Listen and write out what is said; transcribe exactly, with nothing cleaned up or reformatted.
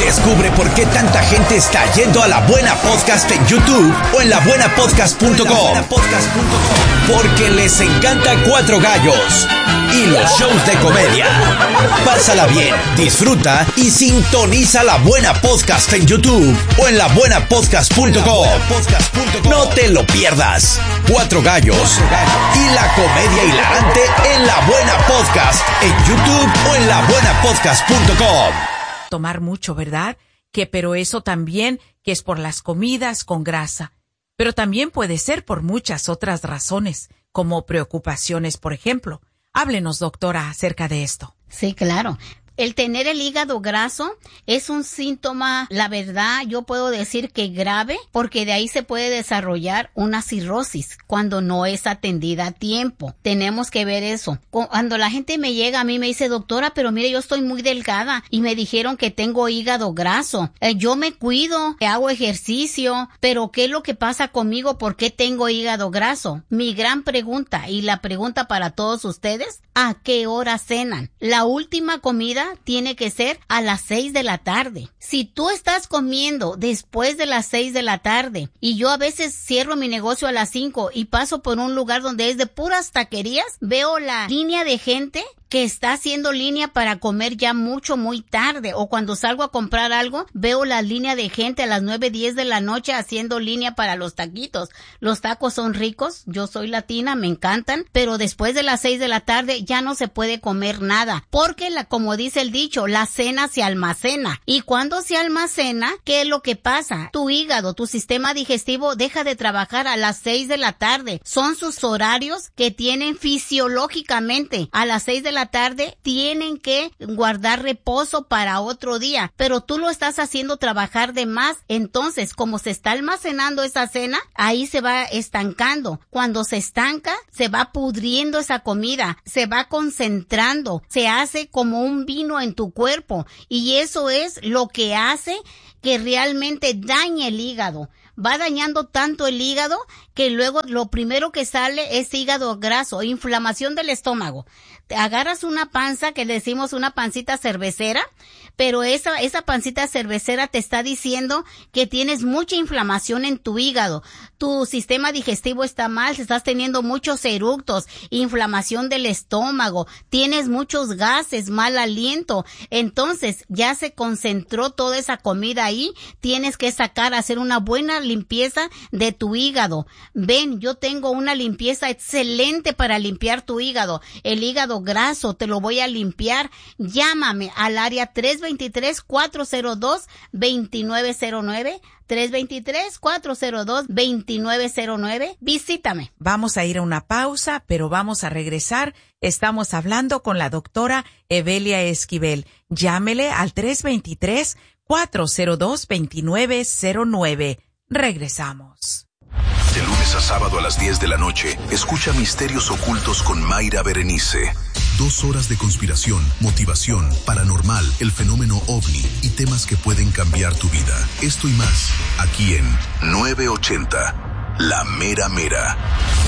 Descubre por qué tanta gente está yendo a La Buena Podcast en YouTube o en la buena podcast punto com. Porque les encanta Cuatro Gallos y los shows de comedia. Pásala bien, disfruta y sintoniza La Buena Podcast en YouTube o en la buena podcast punto com. No te lo pierdas. Cuatro Gallos y la comedia hilarante en La Buena Podcast en YouTube o en la buena podcast punto com. Tomar mucho, ¿verdad? Que pero eso también que es por las comidas con grasa. Pero también puede ser por muchas otras razones, como preocupaciones, por ejemplo. Háblenos, doctora, acerca de esto. Sí, claro. El tener el hígado graso es un síntoma, la verdad, yo puedo decir que grave, porque de ahí se puede desarrollar una cirrosis cuando no es atendida a tiempo. Tenemos que ver eso. Cuando la gente me llega a mí me dice, doctora, pero mire, yo estoy muy delgada y me dijeron que tengo hígado graso. Eh, yo me cuido, hago ejercicio, pero ¿qué es lo que pasa conmigo? ¿Por qué tengo hígado graso? Mi gran pregunta, y la pregunta para todos ustedes, ¿a qué hora cenan? La última comida tiene que ser a las seis de la tarde. Si tú estás comiendo después de las seis de la tarde y yo a veces cierro mi negocio a las cinco y paso por un lugar donde es de puras taquerías, veo la línea de gente que está haciendo línea para comer ya mucho, muy tarde, o cuando salgo a comprar algo, veo la línea de gente a las nueve, diez de la noche haciendo línea para los taquitos. Los tacos son ricos, yo soy latina, me encantan, pero después de las seis de la tarde ya no se puede comer nada, porque la, como dice el dicho, la cena se almacena. Y cuando se almacena, ¿qué es lo que pasa? Tu hígado, tu sistema digestivo deja de trabajar a las seis de la tarde. Son sus horarios que tienen fisiológicamente. A las seis de la tarde tienen que guardar reposo para otro día, pero tú lo estás haciendo trabajar de más. Entonces, como se está almacenando esa cena, ahí se va estancando. Cuando se estanca, se va pudriendo esa comida, se va concentrando, se hace como un vino en tu cuerpo, y eso es lo que hace que realmente dañe el hígado. Va dañando tanto el hígado que luego lo primero que sale es hígado graso, inflamación del estómago. Te agarras una panza, que le decimos una pancita cervecera, pero esa, esa pancita cervecera te está diciendo que tienes mucha inflamación en tu hígado. Tu sistema digestivo está mal, estás teniendo muchos eructos, inflamación del estómago, tienes muchos gases, mal aliento. Entonces, ya se concentró toda esa comida ahí, tienes que sacar, hacer una buena limpieza de tu hígado. Ven, yo tengo una limpieza excelente para limpiar tu hígado. El hígado graso te lo voy a limpiar. Llámame al área tres dos tres, cuatro cero dos, dos nueve cero nueve, tres dos tres, cuatro cero dos, dos nueve cero nueve. Visítame. Vamos a ir a una pausa, pero vamos a regresar. Estamos hablando con la doctora Evelia Esquivel. Llámele al tres dos tres, cuatro cero dos, dos nueve cero nueve. Regresamos. De lunes a sábado a las diez de la noche, escucha Misterios Ocultos con Mayra Berenice. Dos horas de conspiración, motivación, paranormal, el fenómeno ovni y temas que pueden cambiar tu vida. Esto y más, aquí en nueve ochenta, La Mera Mera.